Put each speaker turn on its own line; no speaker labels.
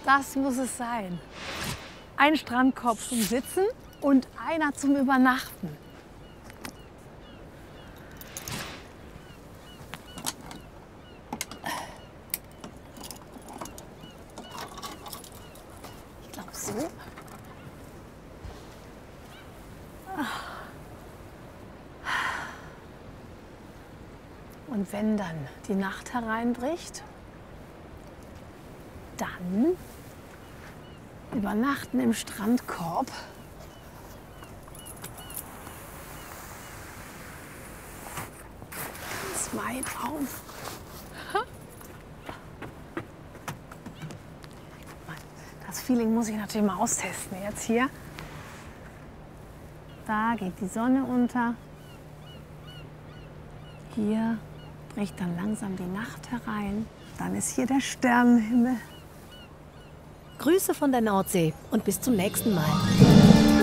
Das muss es sein. Ein Strandkorb zum Sitzen und einer zum Übernachten. Ich glaube so. Und wenn dann die Nacht hereinbricht, dann übernachten im Strandkorb. Ganz weit auf. Das Feeling muss ich natürlich mal austesten jetzt hier. Da geht die Sonne unter. Hier bricht dann langsam die Nacht herein. Dann ist hier der Sternenhimmel.
Grüße von der Nordsee und bis zum nächsten Mal.